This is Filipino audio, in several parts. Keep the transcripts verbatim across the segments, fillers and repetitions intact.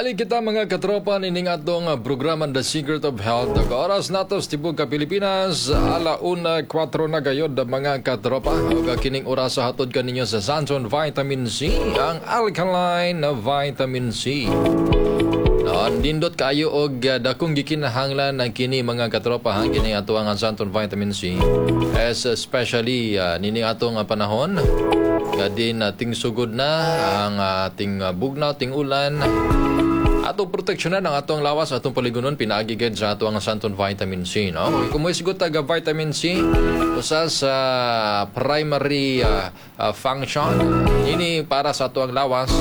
Balik kita mga katropa nining atong uh, programa The Secret of Health. Oras natos tibok ka Pilipinas, alauna kwatro na gayod mga katropa. Ug kining oras sa hatod kaninyo sa Santon Vitamin C, ang alkaline na vitamin C. Nindot kayo og uh, dakong gikinahanglan ng kini mga katropa ha, kini ato ang Santon Vitamin C, as especially uh, nining atong uh, panahon. Kadin ating sugod na ang ating uh, bugnaw, ting ulan. Atong proteksyonan ang atong lawas, atong paligunon, pinaagigad sa ato ang Santon Vitamin C. No? Kung may sigot taga vitamin C, usa sa primary uh, uh, function, ini para sa ato ang lawas,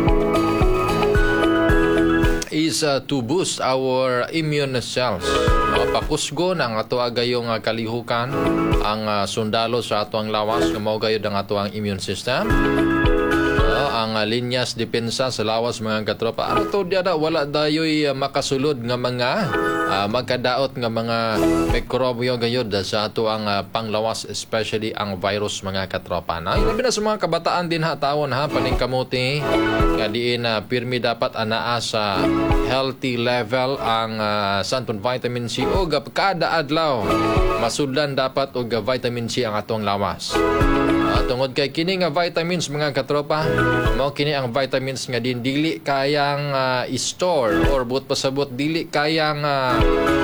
is uh, to boost our immune cells. Pakusgo ng ato agayong uh, kalihukan, ang uh, sundalo sa ato ang lawas, na mao gayud ang ato ang immune system. Uh, ang uh, linyas depensa sa lawas mga katropa. Ano to diada wala dayoy uh, makasulod nga mga uh, magkadaot nga mga mikrobyo gayud sa ato ang uh, panglawas, especially ang virus mga katropa. Na ilabi na sa mga kabataan din ha tawon ha paningkamuti nga diin uh, pirmi dapat anaa sa healthy level ang uh, Santon Vitamin C o kada adlaw masudlan dapat og vitamin C ang atong lawas. Uh, tungod kay kini nga vitamins mga katropa, mao kini ang vitamins nga din dili kayang uh, i-store or buot pasabot dili kayang uh,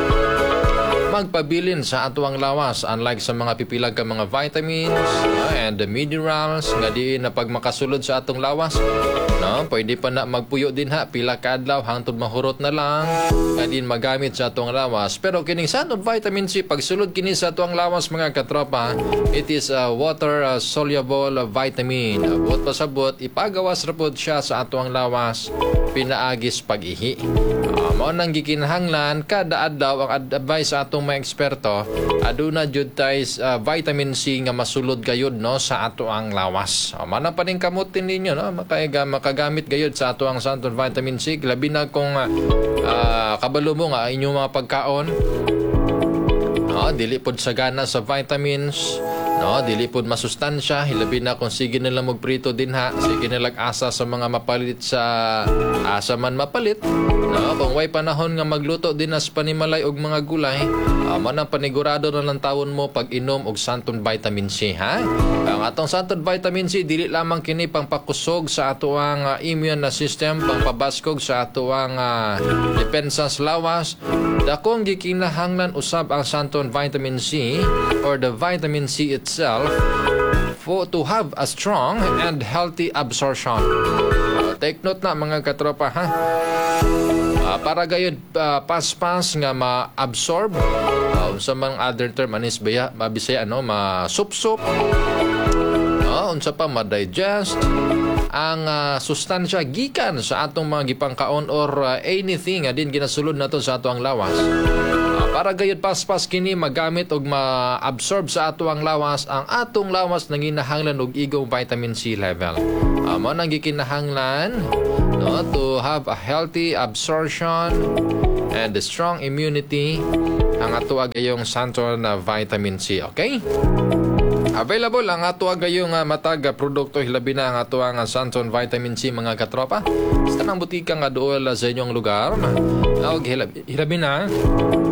magpabilin sa atuang lawas, unlike sa mga pipilag ka mga vitamins uh, and the minerals nga di na pag makasulod sa atong lawas, no, pwede pa na magpuyo din ha pila ka adlaw hangtod mahurot na lang nga din magamit sa atong lawas. Pero kining Santon Vitamin C pagsulod kini sa atong lawas mga katropa, it is a water uh, soluble vitamin. Uh, buot pasabot ipagawas ra pod siya sa atong lawas pinaagis pag-ihi. Uh, mao nang gikinahanglan kada adlaw ang advice sa atong mga eksperto, aduna jud tay uh, vitamin C nga masulod gayud no sa ato ang lawas. Uh, mana pa ning kamutin ninyo no makaiga makagamit gayud sa ato ang Santon Vitamin C, labi na kung uh, uh, kabalo mo nga inyong mga pagkaon. No, dili pod sagana sa vitamins. No, dili pod masustansya, hilabi na kung sige nila magprito din ha, sige nila asa sa mga mapalit sa asa man mapalit. No, kung way panahon nga magluto din as panimalay og mga gulay, uh, man ang panigurado na lang tawon mo pag inom og Santon Vitamin C ha. Ang atong Santon Vitamin C dili lamang kini pangpakusog sa ato ang uh, immune system, pangpabaskog sa ato ang uh, depensa sa lawas. Dakong gikinahanglan usab ang Santon Vitamin C or the vitamin C itself for to have a strong and healthy absorption. Uh, take note na mga katropa ha. Uh, para gayud uh, paspas nga ma-absorb uh, sa mga other term anis baya mabisay ano ma-sup-sup. Uh, unsa pa ma-digest ang uh, sustansya gikan sa atong mga gipangkaon or uh, anything nga din ginasulod nato sa ato ang lawas. Uh, para gayud paspas kini magamit og ma-absorb sa ato ang lawas, ang atong lawas nanginahanglan og igong vitamin C level. Uh, mao nang gikinahanglan no, to have a healthy absorption and a strong immunity ang ato agayong Santon na vitamin C, okay? Available ang ato agayong uh, matag uh, produkto, hilabi na ang ato ang uh, Santon Vitamin C mga katropa. Sa tanang butika nga dool uh, sa inyong lugar. Uh, hilabi, hilabi na